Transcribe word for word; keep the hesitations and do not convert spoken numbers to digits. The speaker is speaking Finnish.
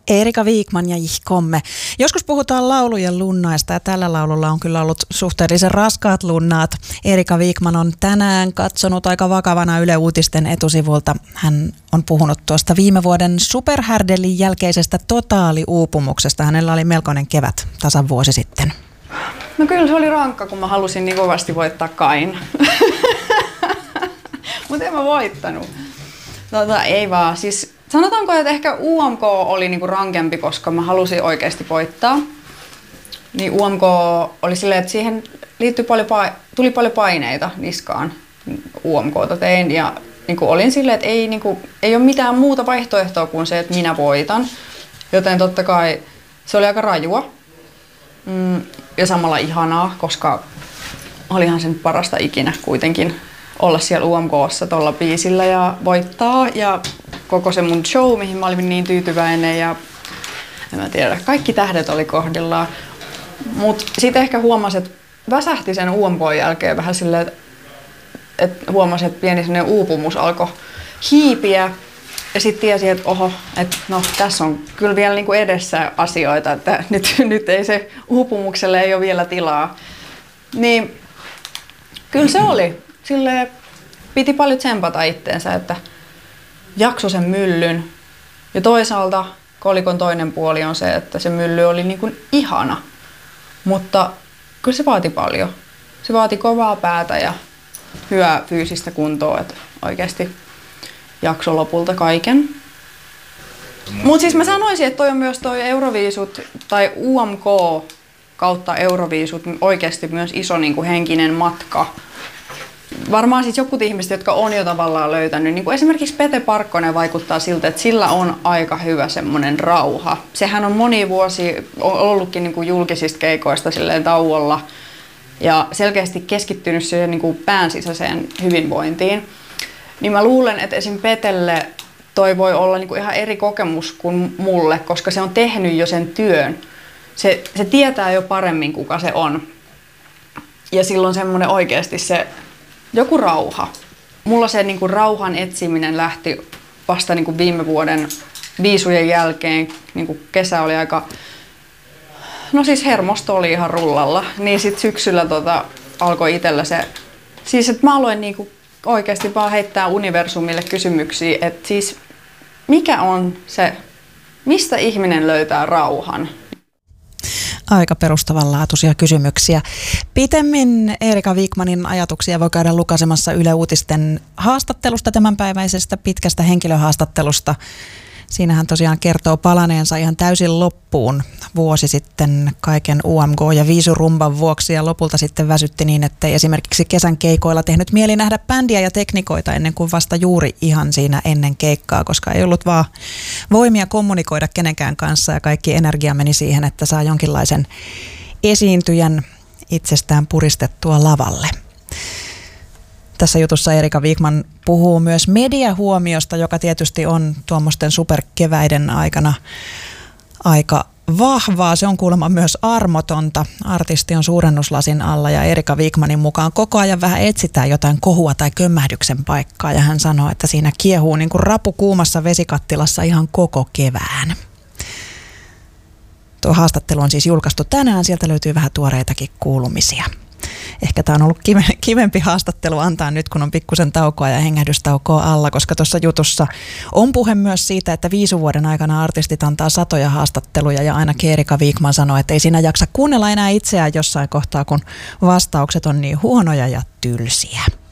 Erika Wikman ja Jihkomme. Joskus puhutaan laulujen lunnaista ja tällä laululla on kyllä ollut suhteellisen raskaat lunnaat. Erika Wikman on tänään katsonut aika vakavana Yle Uutisten etusivulta. Hän on puhunut tuosta viime vuoden superhärdelin jälkeisestä totaaliuupumuksesta. Hänellä oli melkoinen kevät tasan vuosi sitten. No kyllä se oli rankka, kun mä halusin niin kovasti voittaa Kain. Mutta en mä voittanut. Tota, ei vaan. Siis sanotaanko, että ehkä U M K oli niinku rankempi, koska mä halusin oikeasti voittaa. Niin U M K oli silleen, että siihen liittyi paljon, tuli paljon paineita niskaan. U M K:ta tein ja niinku olin silleen, että ei, niinku, ei ole mitään muuta vaihtoehtoa kuin se, että minä voitan. Joten totta kai se oli aika rajua mm, ja samalla ihanaa, koska olihan se nyt parasta ikinä kuitenkin olla siellä U M K:ssa tuolla biisillä ja voittaa. Ja koko se mun show, mihin mä olin niin tyytyväinen ja en mä tiedä, kaikki tähdet oli kohdillaan. Mut sitten ehkä huomasin, että väsähti sen U M K:n jälkeen vähän silleen, että et huomasin, että pieni sellainen uupumus alkoi hiipiä. Ja sitten tiesin, että oho, että no tässä on kyllä vielä niinku edessä asioita, että nyt, nyt ei se uupumukselle ei ole vielä tilaa. Niin kyllä se oli. Silleen piti paljon tsempata itteensä, että jakso sen myllyn. Ja toisaalta kolikon toinen puoli on se, että se mylly oli niin kuin ihana. Mutta kyllä se vaati paljon. Se vaati kovaa päätä ja hyvää fyysistä kuntoa, että oikeasti jakso lopulta kaiken. Mutta siis mä sanoisin, että toi on myös toi Euroviisut tai U M K kautta Euroviisut oikeasti myös iso niin kuin henkinen matka. Varmaan siis jotkut ihmiset, jotka on jo tavallaan löytänyt, niin kuin esimerkiksi Pete Parkkonen vaikuttaa siltä, että sillä on aika hyvä semmoinen rauha. Sehän on moni vuosi ollutkin niin kuin julkisista keikoista silleen tauolla ja selkeästi keskittynyt siihen niin kuin pään sisäiseen hyvinvointiin. Niin mä luulen, että esim. Petelle toi voi olla niin kuin ihan eri kokemus kuin mulle, koska se on tehnyt jo sen työn. Se, se tietää jo paremmin, kuka se on. Ja silloin semmoinen oikeasti se joku rauha. Mulla se niin kuin rauhan etsiminen lähti vasta niin kuin viime vuoden viisujen jälkeen. Niin kuin kesä oli aika, no siis hermosto oli ihan rullalla. Niin sit syksyllä tota, alkoi itsellä se, siis että mä aloin niin kuin oikeasti vaan heittää universumille kysymyksiä, että siis mikä on se, mistä ihminen löytää rauhan? Aika perustavanlaatuisia kysymyksiä. Pitemmin Erika Wikmanin ajatuksia voi käydä lukaisemassa Yle Uutisten haastattelusta, tämänpäiväisestä pitkästä henkilöhaastattelusta. Siinä hän tosiaan kertoo palaneensa ihan täysin loppuun vuosi sitten kaiken U M K- ja viisurumban vuoksi ja lopulta sitten väsytti niin, ettei esimerkiksi kesän keikoilla tehnyt mieli nähdä bändiä ja teknikoita ennen kuin vasta juuri ihan siinä ennen keikkaa, koska ei ollut vaan voimia kommunikoida kenenkään kanssa ja kaikki energia meni siihen, että saa jonkinlaisen esiintyjän itsestään puristettua lavalle. Tässä jutussa Erika Wikman puhuu myös mediahuomiosta, joka tietysti on tuommoisten superkeväiden aikana aika vahvaa. Se on kuulemma myös armotonta. Artisti on suurennuslasin alla ja Erika Wikmanin mukaan koko ajan vähän etsitään jotain kohua tai kömmähdyksen paikkaa. Ja hän sanoo, että siinä kiehuu niin kuin rapu kuumassa vesikattilassa ihan koko kevään. Tuo haastattelu on siis julkaistu tänään. Sieltä löytyy vähän tuoreitakin kuulumisia. Ehkä tämä on ollut kivempi haastattelu antaa nyt, kun on pikkusen taukoa ja hengähdystaukoa alla, koska tuossa jutussa on puhe myös siitä, että viisuvuoden aikana artistit antaa satoja haastatteluja ja aina Erika Wikman sanoo, että ei siinä jaksa kuunnella enää itseään jossain kohtaa, kun vastaukset on niin huonoja ja tylsiä.